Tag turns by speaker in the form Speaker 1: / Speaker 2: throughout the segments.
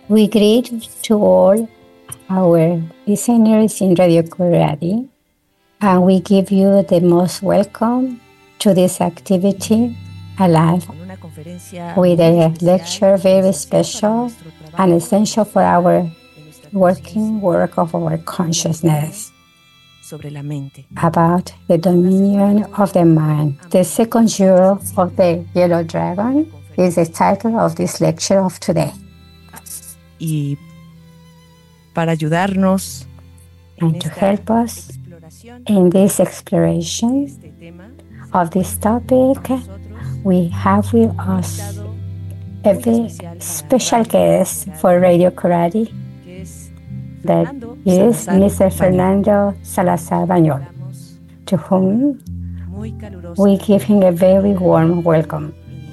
Speaker 1: We greet to all our listeners in Radio Corradi, and we give you the most welcome to this activity alive with a lecture very special and essential for our working work of our consciousness about the dominion of the mind. The second year of the Yellow Dragon is the title of this lecture of today.
Speaker 2: Y para ayudarnos
Speaker 1: and to help us in this exploration of this topic, we have with us a very special guest for Radio Corradi, that is Mr. Fernando Salazar Bañol, to whom we give him a very warm welcome.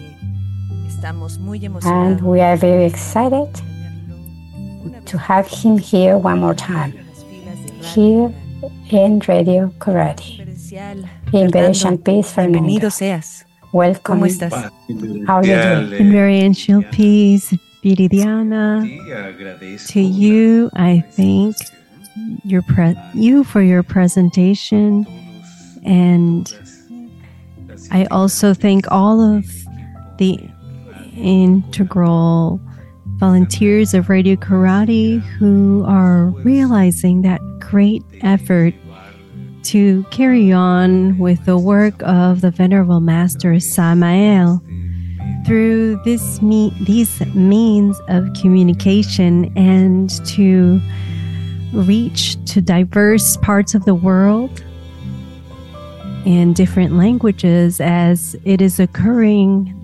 Speaker 1: And we are very excited to have him here one more time, here in Radio Corradi. In Venetian Peace, Fernando.
Speaker 2: Bienvenido seas.
Speaker 1: Welcome.
Speaker 2: ¿Cómo estás?
Speaker 1: How are you doing?
Speaker 3: In Venetian Peace, Viridiana. To you, I thank you for your presentation, and I also thank all of the integral volunteers of Radio Corradi who are realizing that great effort to carry on with the work of the Venerable Master Samael through these means of communication, and to reach to diverse parts of the world in different languages as it is occurring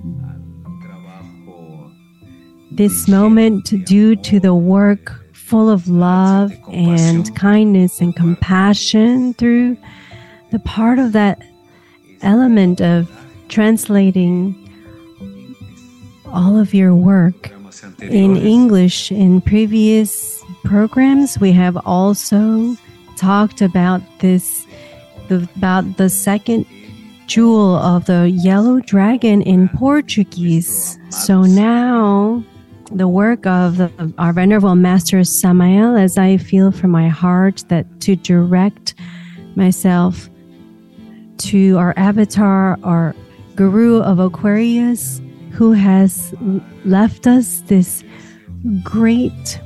Speaker 3: this moment, due to the work full of love and kindness and compassion, through the part of that element of translating all of your work in English. In previous programs, we have also talked about about the second jewel of the Yellow Dragon in Portuguese. So now the work of our Venerable Master Samael, as I feel from my heart that to direct myself to our avatar, our Guru of Aquarius, who has left us this great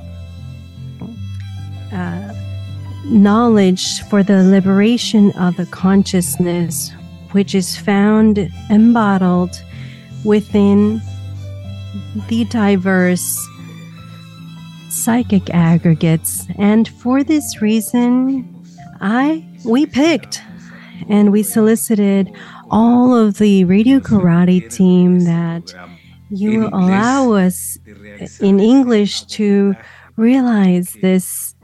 Speaker 3: knowledge for the liberation of the consciousness, which is found embodied within the diverse psychic aggregates. And for this reason, we picked and we solicited all of the Radio Corradi team that you will allow us in English to realize this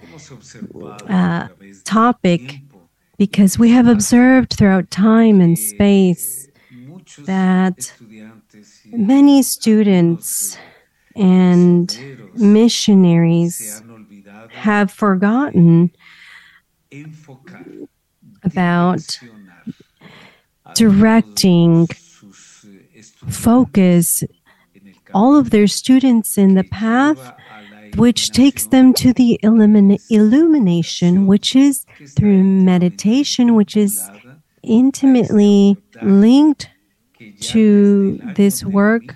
Speaker 3: topic, because we have observed throughout time and space that many students and missionaries have forgotten about directing focus all of their students in the path which takes them to the illumination, which is through meditation, which is intimately linked to this work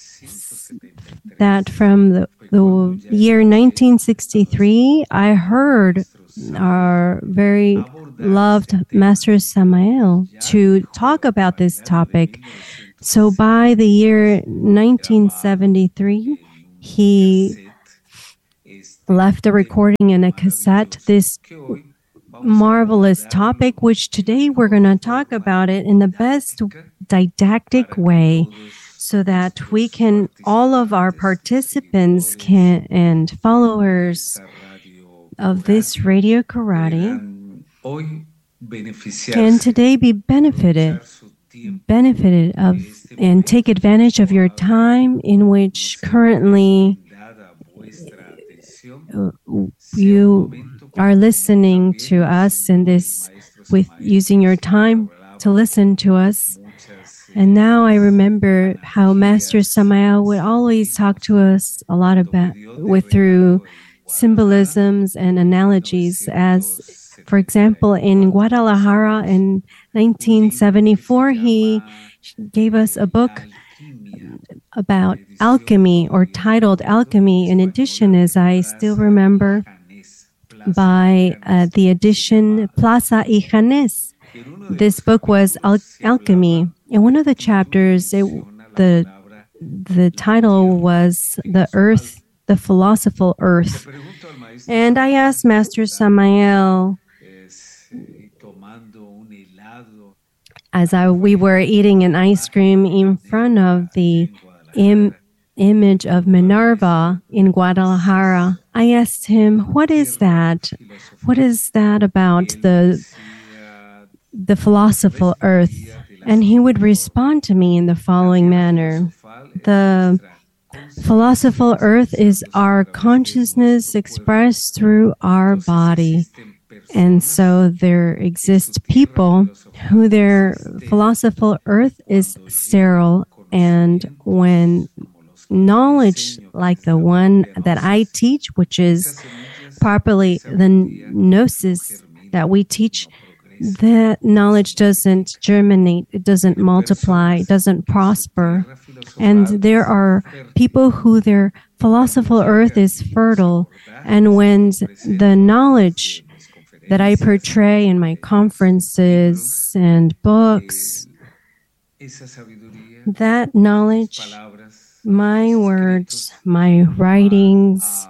Speaker 3: that from the year 1963, I heard our very loved Master Samael to talk about this topic. So by the year 1973, he left a recording and a cassette, this marvelous topic, which today we're going to talk about it in the best didactic way, so that we can, all of our participants and followers of this Radio Corradi can today be benefited of and take advantage of your time, in which currently you are listening to us in this, with using your time to listen to us. And now I remember how Master Samael would always talk to us a lot about through symbolisms and analogies. As, for example, in Guadalajara in 1974, he gave us a book about alchemy, or titled Alchemy. In addition, as I still remember, by the edition Plaza y Janés. This book was Alchemy. In one of the chapters, the title was The Earth, the Philosophical Earth. And I asked Master Samael, as we were eating an ice cream in front of the image of Minerva in Guadalajara, I asked him, what is that? What is that about the philosophical earth? And he would respond to me in the following manner. The philosophical earth is our consciousness expressed through our body. And so there exist people who their philosophical earth is sterile, and when knowledge like the one that I teach, which is properly the gnosis that we teach, that knowledge doesn't germinate, it doesn't multiply, it doesn't prosper. And there are people who their philosophical earth is fertile, and when the knowledge that I portray in my conferences and books, that knowledge, my words, my writings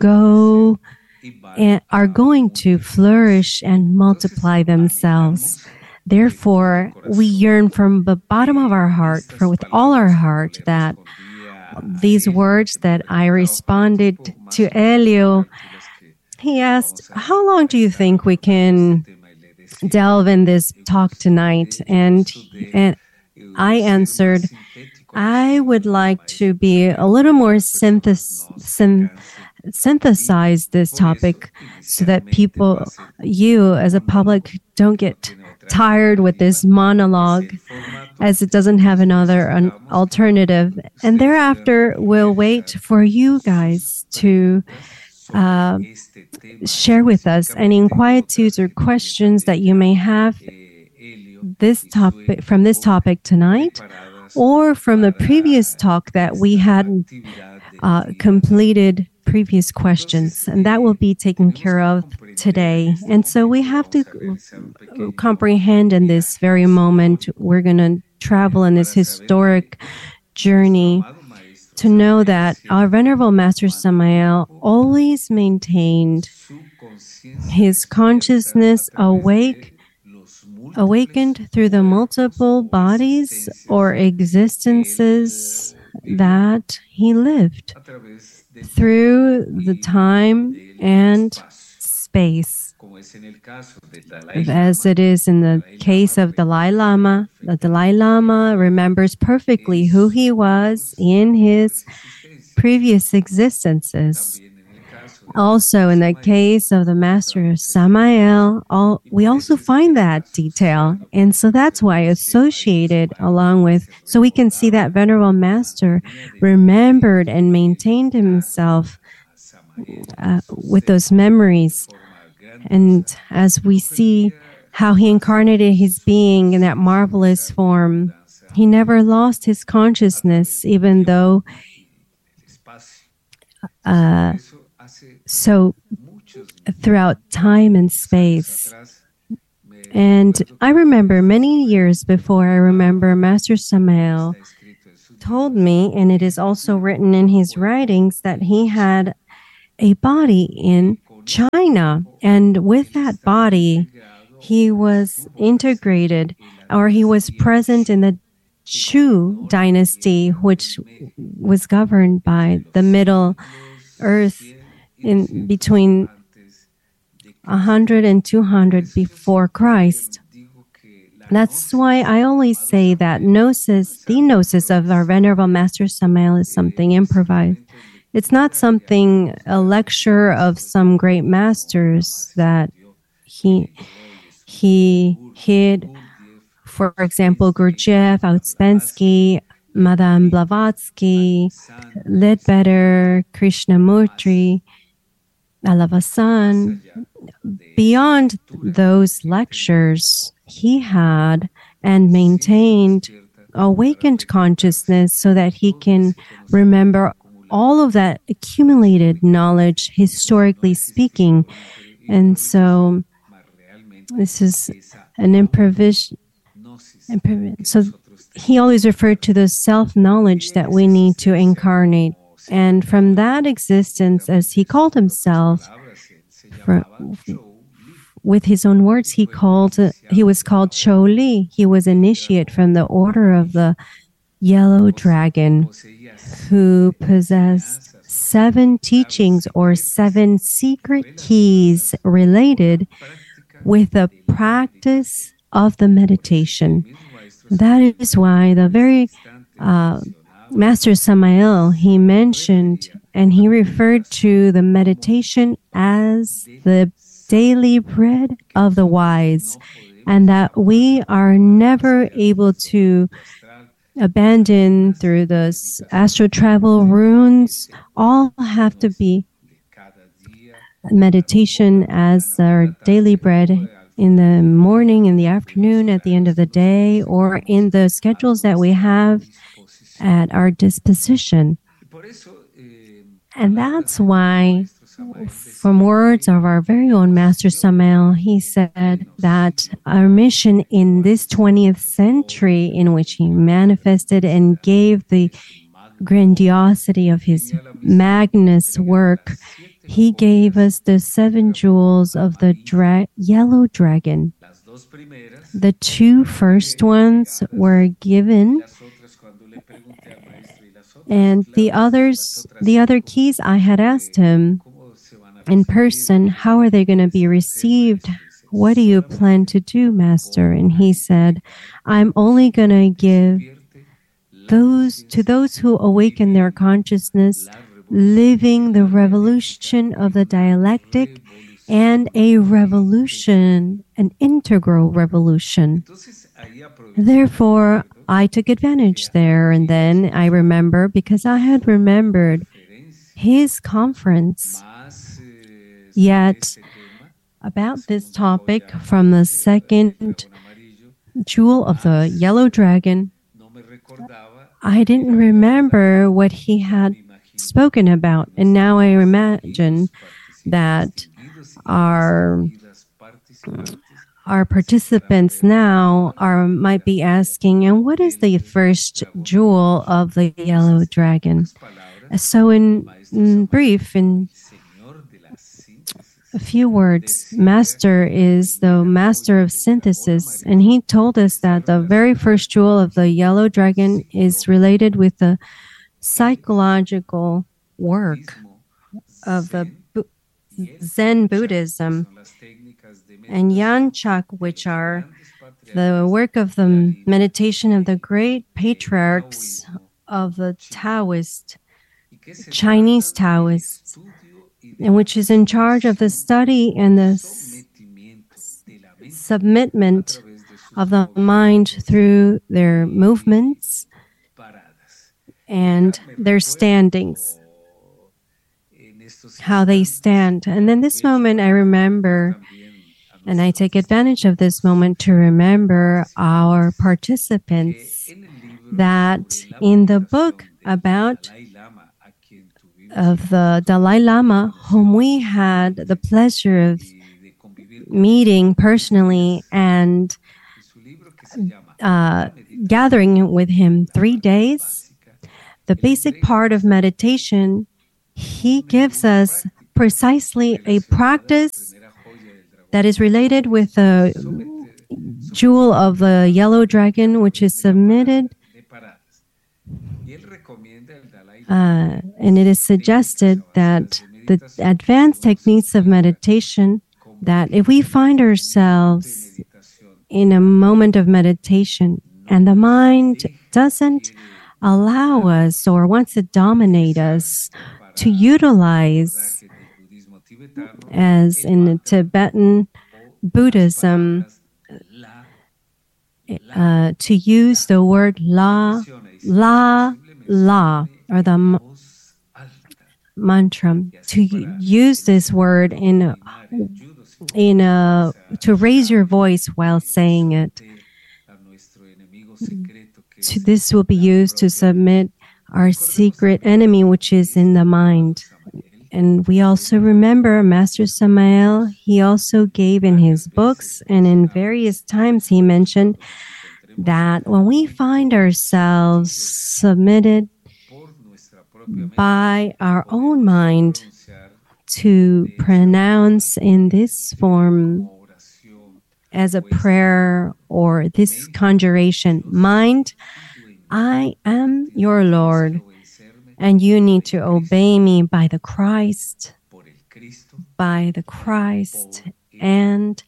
Speaker 3: are going to flourish and multiply themselves. Therefore, we yearn from the bottom of our heart, with all our heart, that these words that I responded to Elio, he asked, how long do you think we can delve in this talk tonight? And I answered, I would like to be a little more synthesize this topic so that people, you as a public, don't get tired with this monologue, as it doesn't have an alternative. And thereafter, we'll wait for you guys to share with us any inquietudes or questions that you may have from this topic tonight, or from the previous talk that we had completed previous questions, and that will be taken care of today. And so we have to comprehend in this very moment, we're going to travel in this historic journey, to know that our Venerable Master Samael always maintained his consciousness awakened through the multiple bodies or existences that he lived, through the time and space. As it is in the case of Dalai Lama, the Dalai Lama remembers perfectly who he was in his previous existences. Also, in the case of the Master Samael, we also find that detail. And so that's why associated along with, so we can see that Venerable Master remembered and maintained himself with those memories. And as we see how he incarnated his being in that marvelous form, he never lost his consciousness, even though so throughout time and space. And I remember many years before, I remember Master Samael told me, and it is also written in his writings, that he had a body in China. And with that body, he was integrated, or he was present in the Chu dynasty, which was governed by the Middle Earth in between 100 and 200 before Christ. That's why I always say that the gnosis of our Venerable Master Samael is something improvised. It's not something, a lecture of some great masters that he hid for example, Gurdjieff, Ouspensky, Madame Blavatsky, Ledbetter, Krishnamurti, Alavasan. Beyond those lectures, he had and maintained awakened consciousness so that he can remember all of that accumulated knowledge, historically speaking. And so this is an improvisation. So he always referred to the self-knowledge that we need to incarnate. And from that existence, as he called himself, with his own words, he was called Shou Li. He was initiate from the order of the Yellow Dragon, who possessed 7 teachings or 7 secret keys related with the practice of the meditation. That is why the very Master Samael, he mentioned and he referred to the meditation as the daily bread of the wise, and that we are never able to abandon through the astral travel runes. All have to be meditation as our daily bread in the morning, in the afternoon, at the end of the day, or in the schedules that we have at our disposition. And that's why, from words of our very own Master Samael, he said that our mission in this 20th century, in which he manifested and gave the grandiosity of his magnus work, he gave us the 7 jewels of the yellow dragon. The 2 first ones were given, and the other keys, I had asked him in person, how are they going to be received? What do you plan to do, Master? And he said, I'm only going to give those who awaken their consciousness, living the revolution of the dialectic, and a revolution, an integral revolution. Therefore, I took advantage there, and then I remember, because I had remembered his conference, yet about this topic from the second jewel of the yellow dragon, I didn't remember what he had spoken about. And now I imagine that our participants now might be asking, and what is the first jewel of the yellow dragon? So in brief, in a few words, Master is the master of synthesis, and he told us that the very first jewel of the yellow dragon is related with the psychological work of the Zen Buddhism, and Yanchak, which are the work of the meditation of the great patriarchs of the Taoist, Chinese Taoists, and which is in charge of the study and the submitment of the mind through their movements and their standings, how they stand. And in this moment, I remember, and I take advantage of this moment to remember our participants, that in the book of the Dalai Lama, whom we had the pleasure of meeting personally and gathering with him 3 days, the basic part of meditation, he gives us precisely a practice that is related with the jewel of the yellow dragon, which is submitted. And it is suggested that the advanced techniques of meditation, that if we find ourselves in a moment of meditation and the mind doesn't allow us or wants to dominate us, to utilize, as in the Tibetan Buddhism, to use the word la, or the mantra, to use this word to raise your voice while saying it. This will be used to submit our secret enemy, which is in the mind. And we also remember Master Samael, he also gave in his books and in various times he mentioned that when we find ourselves submitted by our own mind to pronounce in this form as a prayer or this conjuration, mind, I am your Lord, and you need to obey me by the Christ, and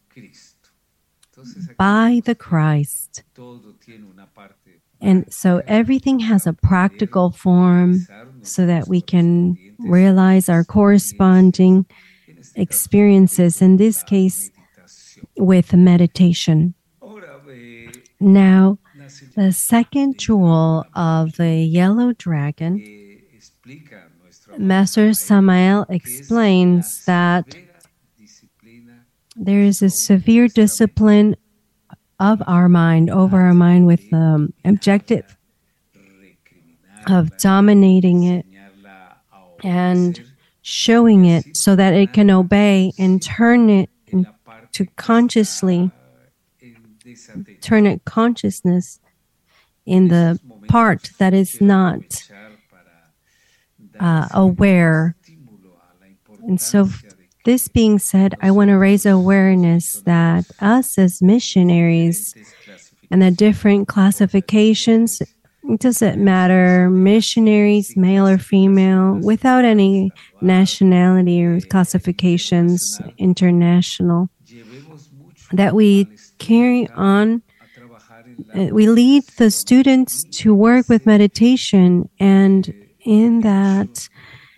Speaker 3: by the Christ. And so everything has a practical form so that we can realize our corresponding experiences, in this case, with meditation. Now, the second jewel of the yellow dragon, Master Samael explains that there is a severe discipline of our mind, over our mind, with the objective of dominating it and showing it so that it can obey and turn it to consciousness in the part that is not aware. And so, this being said, I want to raise awareness that us as missionaries and the different classifications, it doesn't matter, missionaries, male or female, without any nationality or classifications, international, that we carry on, we lead the students to work with meditation, and in that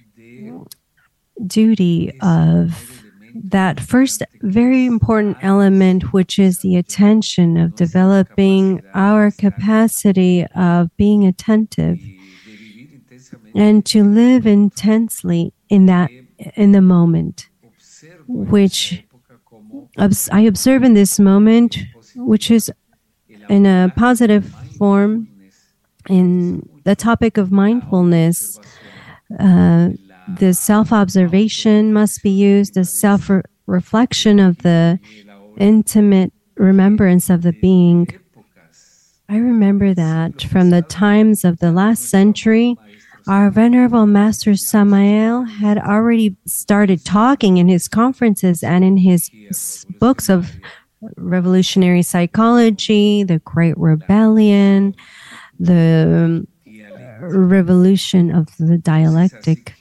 Speaker 3: duty of that first very important element, which is the attention, of developing our capacity of being attentive and to live intensely in the moment, which I observe in this moment, which is in a positive form in the topic of mindfulness. The self-observation must be used, the self-reflection of the intimate remembrance of the being. I remember that from the times of the last century, our Venerable Master Samael had already started talking in his conferences and in his books of revolutionary psychology, the Great Rebellion, the revolution of the dialectic.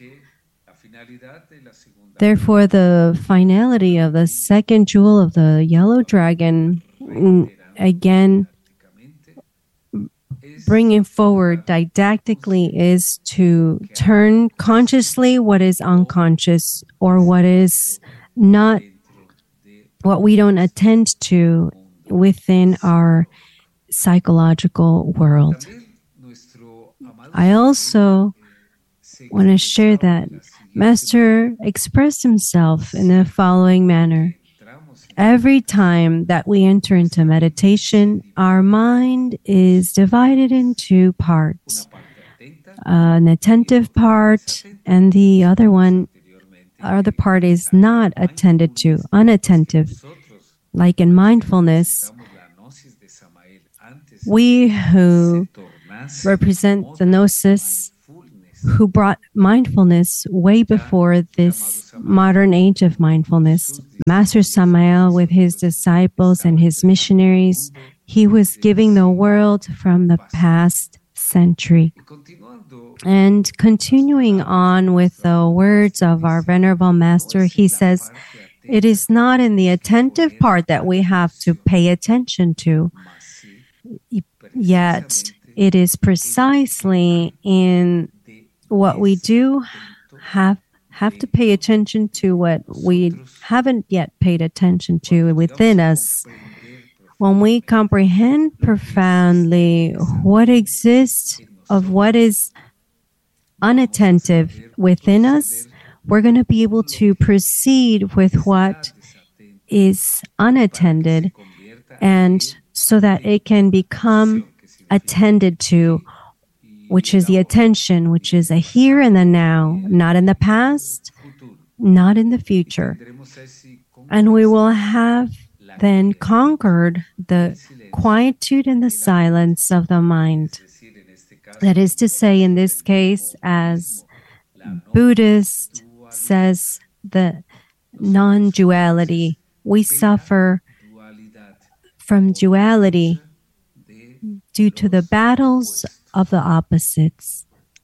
Speaker 3: Therefore, the finality of the second jewel of the yellow dragon, again, bringing forward didactically, is to turn consciously what is unconscious, or what is not, what we don't attend to within our psychological world. I also want to share that Master expressed himself in the following manner. Every time that we enter into meditation, our mind is divided into parts. An attentive part, and the other part is not attended to, unattentive. Like in mindfulness, we who represent the Gnosis, who brought mindfulness way before this modern age of mindfulness, Master Samael with his disciples and his missionaries, he was giving the world from the past century. And continuing on with the words of our Venerable Master, he says, it is not in the attentive part that we have to pay attention to, yet it is precisely in what we do have to pay attention to, what we haven't yet paid attention to within us. when we comprehend profoundly what exists of what is unattentive within us, we're going to be able to proceed with what is unattended, and so that it can become attended to, which is the attention, which is a here and a now, not in the past, not in the future. And we will have then conquered the quietude and the silence of the mind. That is to say, in this case, as Buddhist says, the non-duality. We suffer from duality due to the battles of the opposites.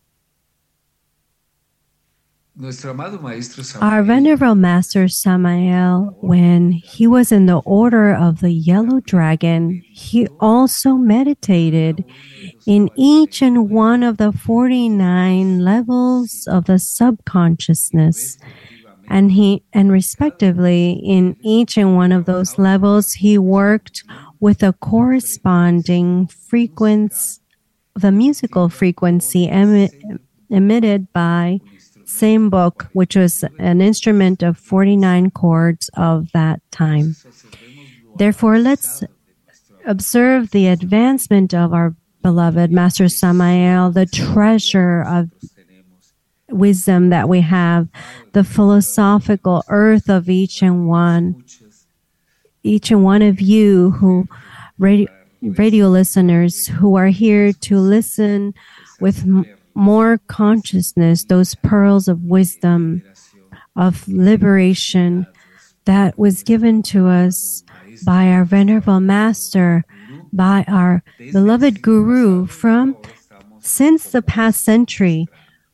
Speaker 3: Our Venerable Master Samael, when he was in the order of the Yellow Dragon, he also meditated in each and one of the 49 levels of the subconsciousness. And respectively, in each and one of those levels, he worked with a corresponding frequency, the musical frequency emitted by same book, which was an instrument of 49 chords of that time. Therefore, let's observe the advancement of our beloved Master Samael, the treasure of wisdom that we have, the philosophical earth of each and one of you who radio listeners who are here to listen with more consciousness, those pearls of wisdom, of liberation that was given to us by our Venerable Master, by our beloved Guru since the past century,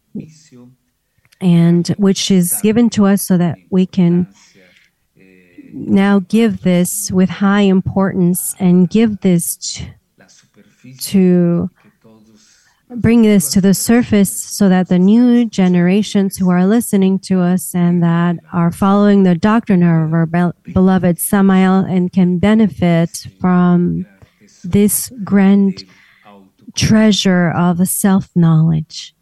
Speaker 3: and which is given to us so that we can now give this with high importance and give this to bring this to the surface so that the new generations who are listening to us and that are following the doctrine of our beloved Samael and can benefit from this grand treasure of self-knowledge.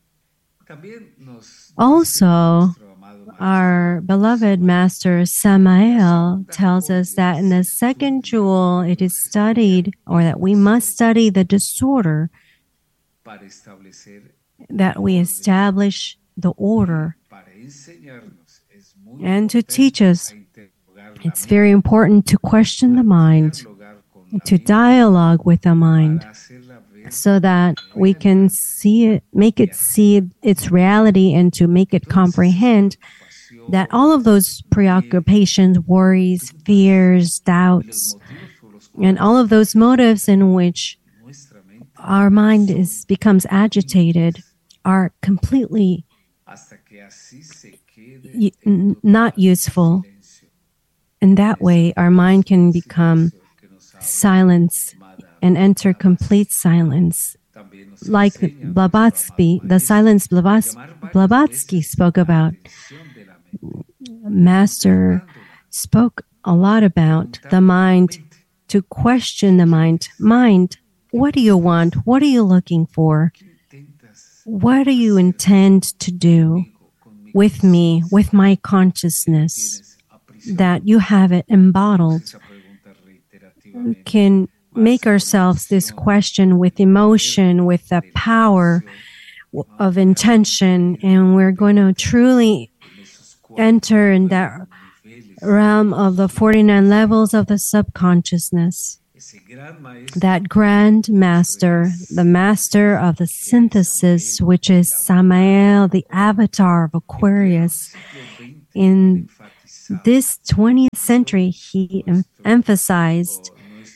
Speaker 3: Also, our beloved Master Samael tells us that in the second jewel it is studied, or that we must study the disorder, that we establish the order. And to teach us, it's very important to question the mind, to dialogue with the mind, so that we can see it, make it see its reality, and to make it comprehend that all of those preoccupations, worries, fears, doubts, and all of those motives in which our mind becomes agitated are completely not useful. In that way, our mind can become silence and enter complete silence. Like Blavatsky, the silence Blavatsky spoke about. Master spoke a lot about the mind, to question the mind. Mind, what do you want? What are you looking for? What do you intend to do with me, with my consciousness, that you have it embottled? We can make ourselves this question with emotion, with the power of intention, and we're going to truly enter in that realm of the 49 levels of the subconsciousness. That grand master, the master of the synthesis, which is Samael, the avatar of Aquarius. In this 20th century, he emphasized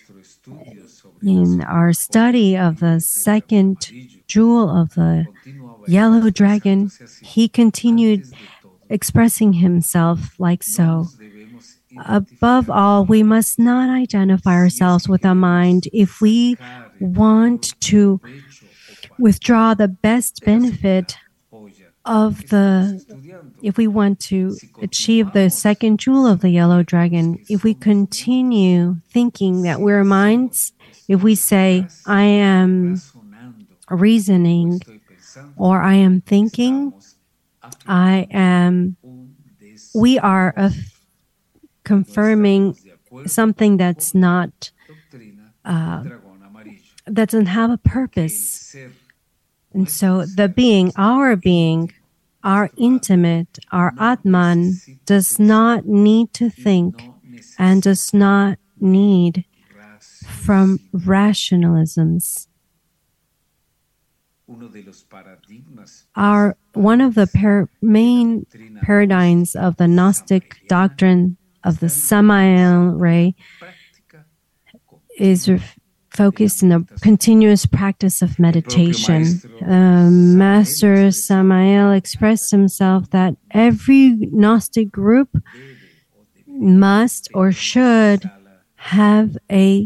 Speaker 3: in our study of the second jewel of the Yellow Dragon, he continued expressing himself like so. Above all, we must not identify ourselves with a mind if we want to withdraw the best benefit if we want to achieve the second jewel of the yellow dragon, if we continue thinking that we're minds, if we say, I am reasoning or I am thinking, we are confirming something that's not, doesn't have a purpose. And so the being, our intimate, our Atman, does not need to think and does not need from rationalisms. One of the main paradigms of the Gnostic doctrine of the Samael ray is focused in the continuous practice of meditation. Master Samael expressed himself that every Gnostic group must or should have a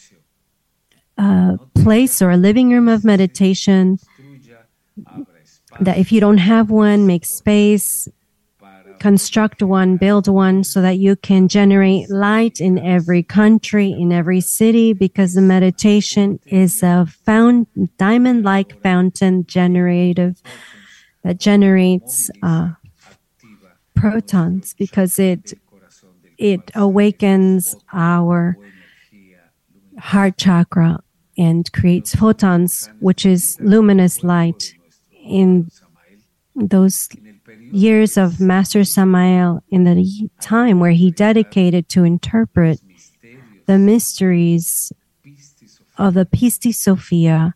Speaker 3: place or a living room of meditation, that if you don't have one, make space, construct one, build one, so that you can generate light in every country, in every city, because the meditation is a diamond-like fountain that generates protons, because it awakens our heart chakra and creates photons, which is luminous light. In those years of Master Samael, in the time where he dedicated to interpret the mysteries of the Pistis Sophia,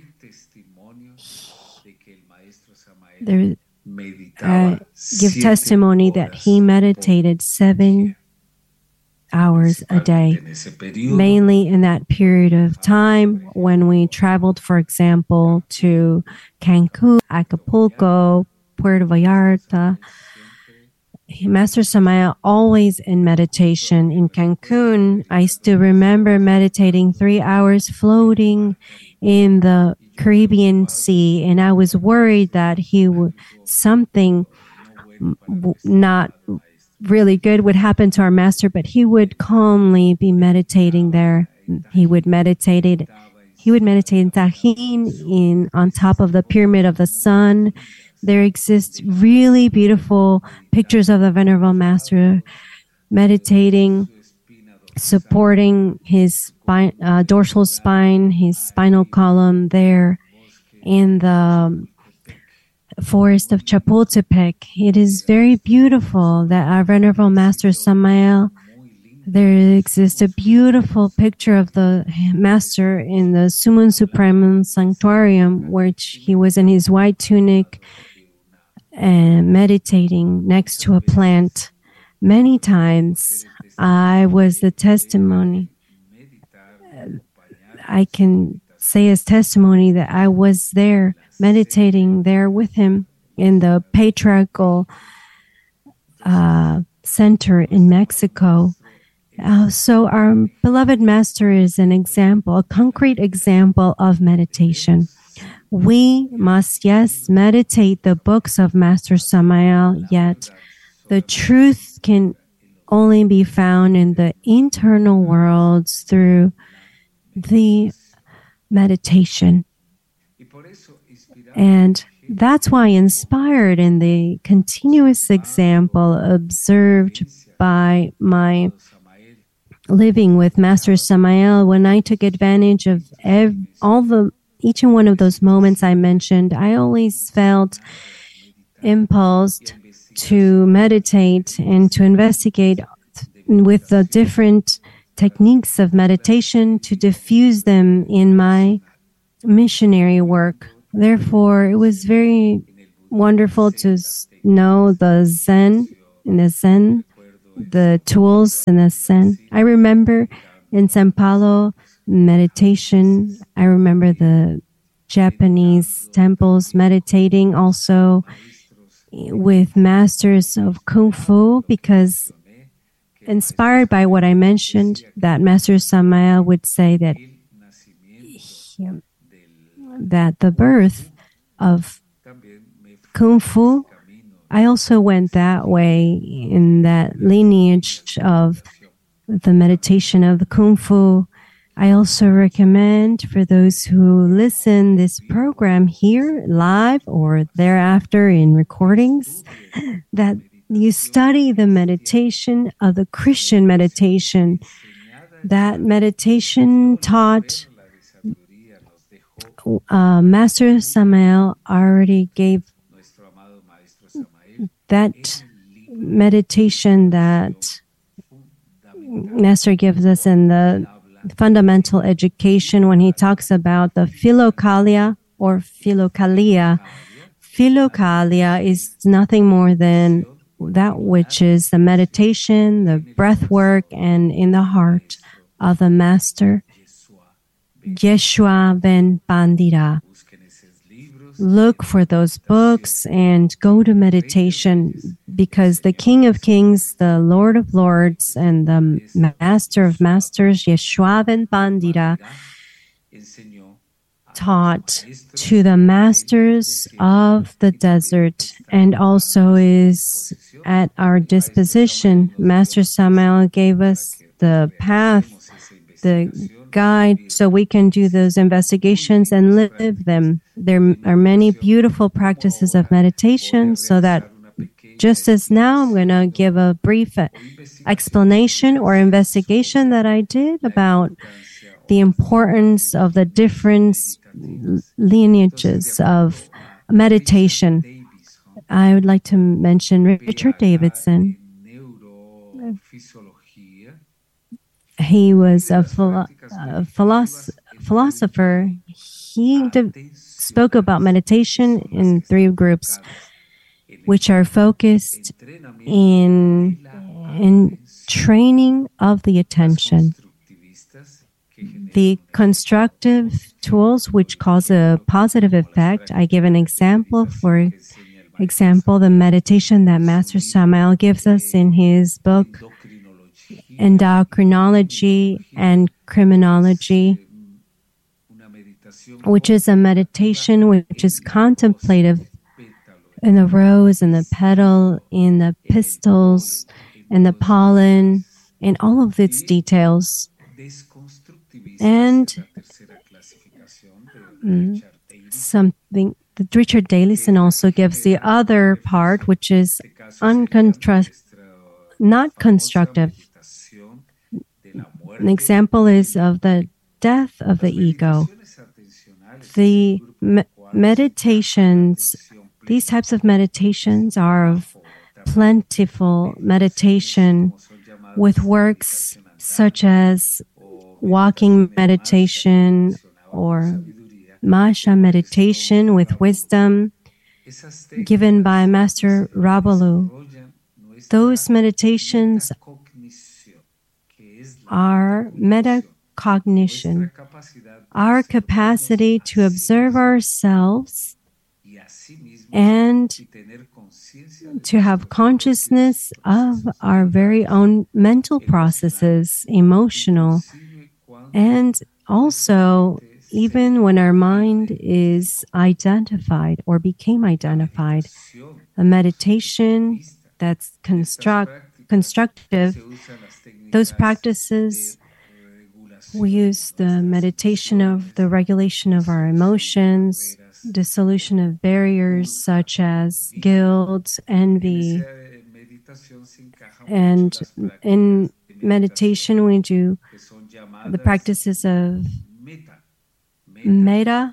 Speaker 3: give testimony that he meditated 7 hours a day, mainly in that period of time when we traveled, for example, to Cancun, Acapulco, Puerto Vallarta. Master Samael always in meditation. In Cancun, I still remember meditating 3 hours floating in the Caribbean Sea, and I was worried that something not really good would happen to our master, but he would calmly be meditating there. He would meditate in Tajín, on top of the Pyramid of the Sun. There exist really beautiful pictures of the Venerable Master meditating, supporting his dorsal spine, his spinal column there in the forest of Chapultepec. It is very beautiful that our Venerable Master Samael, there exists a beautiful picture of the Master in the Summum Supremum Sanctuarium, which he was in his white tunic and meditating next to a plant. Many times I was the testimony. I can say as testimony that I was there meditating there with him in the patriarchal center in Mexico. So our beloved Master is an example, a concrete example of meditation. We must, yes, meditate the books of Master Samael, yet the truth can only be found in the internal worlds through the meditation. And that's why, inspired in the continuous example observed by my living with Master Samael, when I took advantage of each and one of those moments I mentioned, I always felt impulsed to meditate and to investigate with the different techniques of meditation to diffuse them in my missionary work. Therefore, it was very wonderful to know the Zen, the tools in the Zen. I remember in Sao Paulo, meditation. I remember the Japanese temples meditating also with masters of Kung Fu, because inspired by what I mentioned, that Master Samael would say that the birth of Kung Fu, I also went that way in that lineage of the meditation of the Kung Fu. I also recommend for those who listen this program here live or thereafter in recordings that you study the meditation of the Christian meditation. That meditation taught Master Samael already gave that meditation that Master gives us in the fundamental education when he talks about the philokalia or philokalia. Philokalia is nothing more than that which is the meditation, the breath work, and in the heart of the Master Yeshua ben Pandira. Look for those books and go to meditation because the King of Kings, the Lord of Lords, and the Master of Masters, Yeshua ben Pandira, taught to the masters of the desert and also is at our disposition. Master Samael gave us the path, the guide, so we can do those investigations and live them. There are many beautiful practices of meditation, so that just as now, I'm going to give a brief explanation or investigation that I did about the importance of the different lineages of meditation. I would like to mention Richard Davidson. He was a philosopher. He spoke about meditation in 3 groups, which are focused in training of the attention. The constructive tools which cause a positive effect. I give an example. For example, the meditation that Master Samael gives us in his book, Endocrinology and Criminology, which is a meditation which is contemplative in the rose, in the petal, in the pistils, in the pollen, in all of its details. And something that Richard Davidson also gives the other part, which is not constructive. An example is of the death of the ego. The meditations, these types of meditations are of plentiful meditation with works such as walking meditation or Masha meditation with wisdom given by Master Rabalu. Those meditations are metacognition, our capacity to observe ourselves and to have consciousness of our very own mental processes, emotional, and also even when our mind is identified or became identified. A meditation that's constructive, those practices, we use the meditation of the regulation of our emotions, dissolution of barriers such as guilt, envy. And in meditation, we do the practices of metta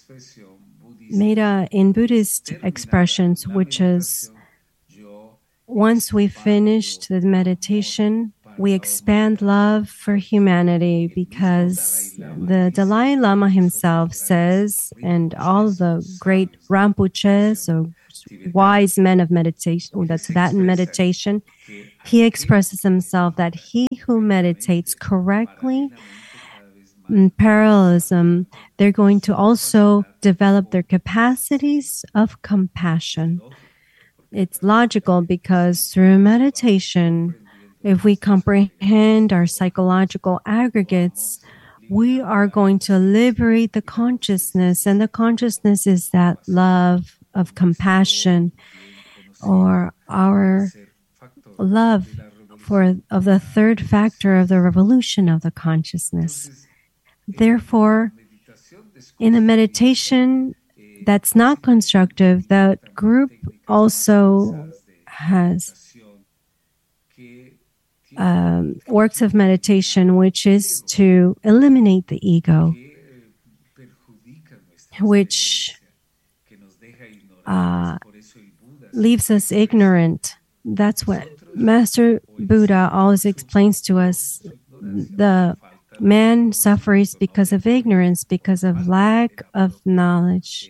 Speaker 3: in Buddhist expressions, which is once we finished the meditation, we expand love for humanity because the Dalai Lama himself says, and all the great Rinpoches, or wise men of meditation, or the Tibetan meditation, he expresses himself that he who meditates correctly in parallelism, they're going to also develop their capacities of compassion. It's logical because through meditation, if we comprehend our psychological aggregates, we are going to liberate the consciousness, and the consciousness is that love of compassion, or our love of the third factor of the revolution of the consciousness. Therefore, in a meditation that's not constructive, that group also has works of meditation, which is to eliminate the ego, which leaves us ignorant. That's what Master Buddha always explains to us. The man suffers because of ignorance, because of lack of knowledge,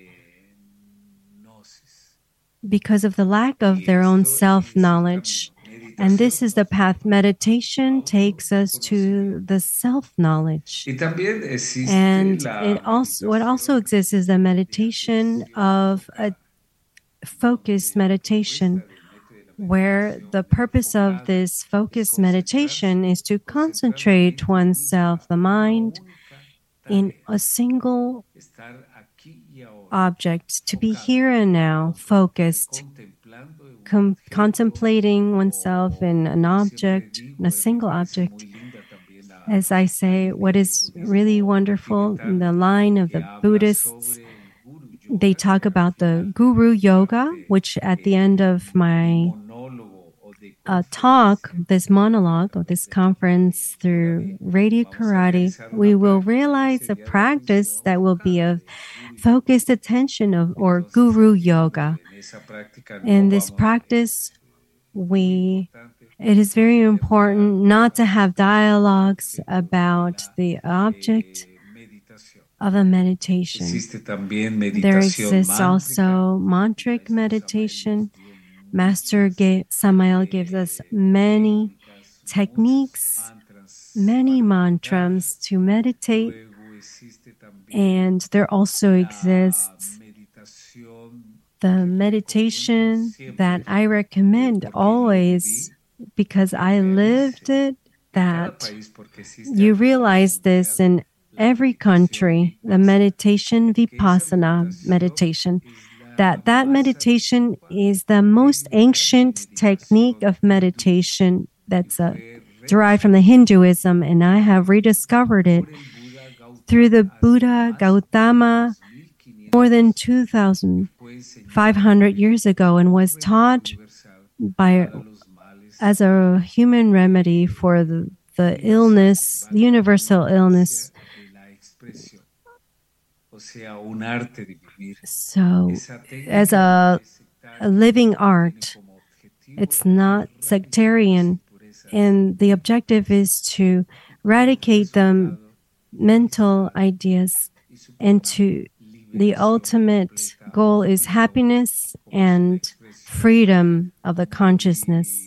Speaker 3: because of the lack of their own self-knowledge. And this is the path. Meditation takes us to the self-knowledge. And what also exists is the meditation of a focused meditation, where the purpose of this focused meditation is to concentrate oneself, the mind, in a single object, to be here and now, focused, contemplating oneself in an object, in a single object. As I say, what is really wonderful in the line of the Buddhists, they talk about the Guru Yoga, which at the end of my talk, this monologue or this conference through Radio Karate, we will realize a practice that will be of focused attention or Guru Yoga. In this practice, it is very important not to have dialogues about the object of a meditation. There exists also mantric meditation. Master Samael gives us many techniques, many mantras to meditate. And there also exists the meditation that I recommend always, because I lived it, that you realize this in every country, the meditation, Vipassana meditation, that meditation is the most ancient technique of meditation that's derived from the Hinduism, and I have rediscovered it through the Buddha Gautama more than 2,500 years ago, and was taught as a human remedy for the illness, the universal illness. So, as a living art, it's not sectarian, and the objective is to eradicate the mental ideas, and the ultimate goal is happiness and freedom of the consciousness.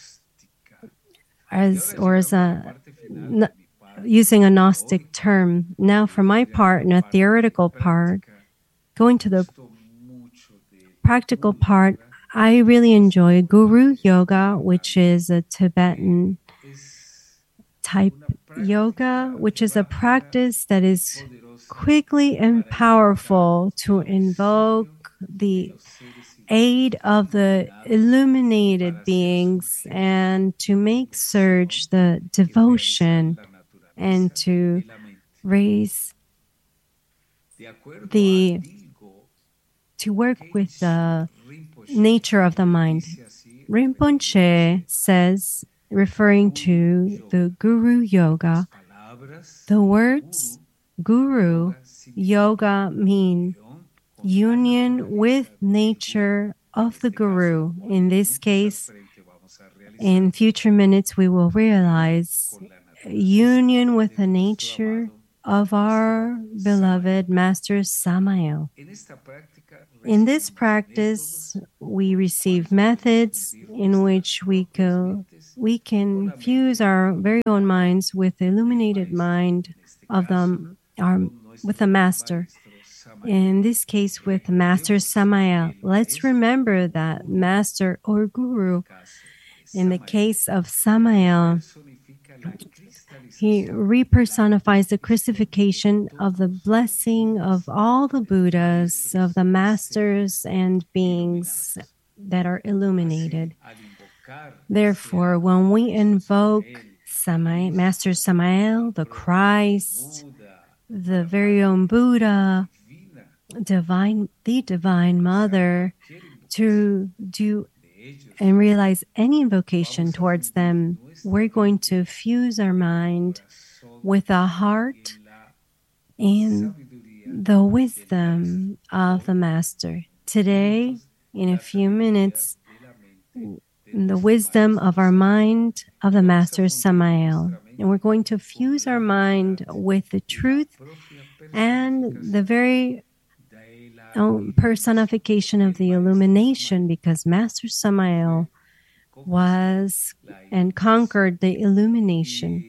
Speaker 3: Using a Gnostic term. Now, for my part, in a theoretical part, going to the practical part, I really enjoy Guru Yoga, which is a Tibetan type yoga, which is a practice that is quickly and powerful to invoke the aid of the illuminated beings and to make surge the devotion and to raise to work with the nature of the mind. Rinpoche says, referring to the Guru Yoga, the words Guru Yoga mean union with nature of the Guru. In this case, in future minutes, we will realize union with the nature of our beloved Master Samael. In this practice, we receive methods in which we can fuse our very own minds with the illuminated mind of with the Master. In this case, with Master Samael. Let's remember that Master or Guru, in the case of Samael, He repersonifies the Christification of the blessing of all the Buddhas, of the masters and beings that are illuminated. Therefore, when we invoke Master Samael, the Christ, the very own Buddha, the Divine Mother, to do and realize any invocation towards them, we're going to fuse our mind with the heart and the wisdom of the Master. Today, in a few minutes, the wisdom of our mind of the Master Samael. And we're going to fuse our mind with the truth and the very personification of the illumination, because Master Samael was and conquered the illumination.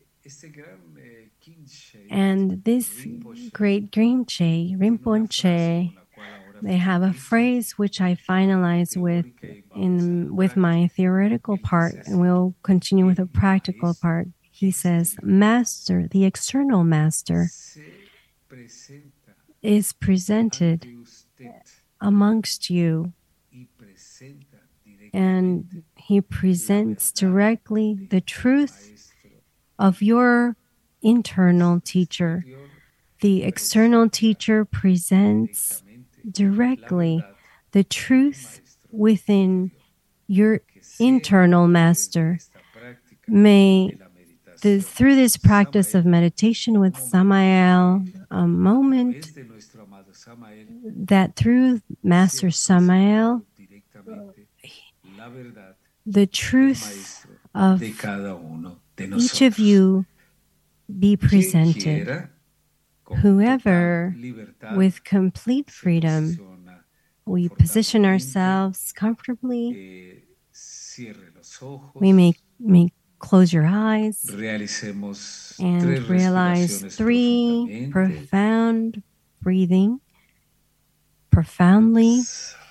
Speaker 3: And this great Rinpoche, they have a phrase which I finalize with my theoretical part, and we'll continue with the practical part. He says, Master, the external Master, is presented amongst you, and he presents directly the truth of your internal teacher. The external teacher presents directly the truth within your internal Master. May through this practice of meditation with Samael, a moment that through Master Samael, the truth of each of you be presented. Whoever, with complete freedom, we position ourselves comfortably. We may close your eyes and realize 3 profound breathing, profoundly.